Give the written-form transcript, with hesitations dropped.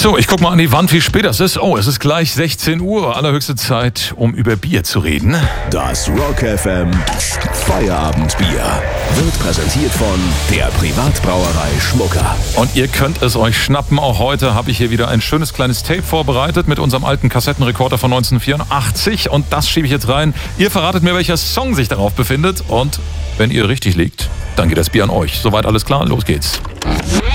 So, ich guck mal an die Wand, wie spät das ist. Oh, es ist gleich 16 Uhr. Allerhöchste Zeit, um über Bier zu reden. Das Rock FM Feierabendbier wird präsentiert von der Privatbrauerei Schmucker. Und ihr könnt es euch schnappen. Auch heute habe ich hier wieder ein schönes kleines Tape vorbereitet mit unserem alten Kassettenrekorder von 1984. Und das schiebe ich jetzt rein. Ihr verratet mir, welcher Song sich darauf befindet. Und wenn ihr richtig liegt, dann geht das Bier an euch. Soweit alles klar? Los geht's.